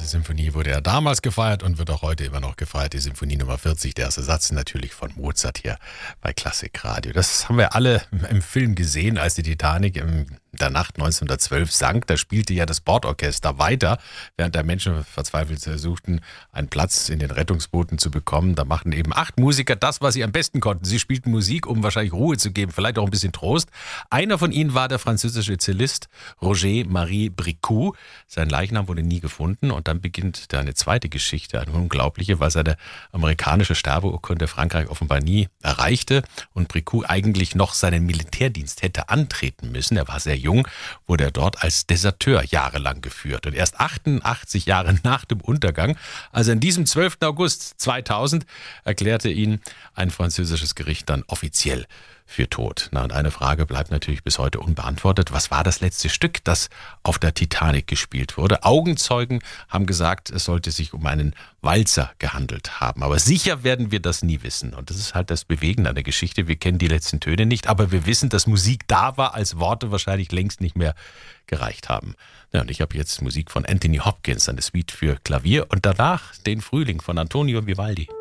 Symphonie wurde ja damals gefeiert und wird auch heute immer noch gefeiert. Die Symphonie Nummer 40, der erste Satz natürlich von Mozart hier bei Klassikradio. Das haben wir alle im Film gesehen, als die Titanic in der Nacht 1912 sank. Da spielte ja das Bordorchester weiter, während der Menschen verzweifelt versuchten, einen Platz in den Rettungsbooten zu bekommen. Da machten eben 8 Musiker das, was sie am besten konnten. Sie spielten Musik, um wahrscheinlich Ruhe zu geben, vielleicht auch ein bisschen Trost. Einer von ihnen war der französische Cellist Roger-Marie Bricout. Sein Leichnam wurde nie gefunden und dann beginnt da eine zweite Geschichte, eine unglaubliche, weil seine amerikanische Sterbeurkunde Frankreich offenbar nie erreichte und Bricout eigentlich noch seinen Militärdienst hätte antreten müssen. Er war sehr jung, wurde er dort als Deserteur jahrelang geführt und erst 88 Jahre nach dem Untergang, also an diesem 12. August 2000, erklärte ihn ein französisches Gericht dann offiziell für tot. Na, und eine Frage bleibt natürlich bis heute unbeantwortet. Was war das letzte Stück, das auf der Titanic gespielt wurde? Augenzeugen haben gesagt, es sollte sich um einen Walzer gehandelt haben. Aber sicher werden wir das nie wissen. Und das ist halt das Bewegende an der Geschichte. Wir kennen die letzten Töne nicht, aber wir wissen, dass Musik da war, als Worte wahrscheinlich längst nicht mehr gereicht haben. Ja, und ich habe jetzt Musik von Anthony Hopkins, eine Suite für Klavier und danach den Frühling von Antonio Vivaldi.